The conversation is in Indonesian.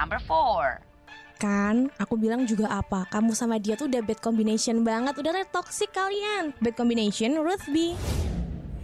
number 4. Kan, aku bilang juga apa? Kamu sama dia tuh udah bad combination banget. Udah toxic kalian. Bad combination, Ruth B.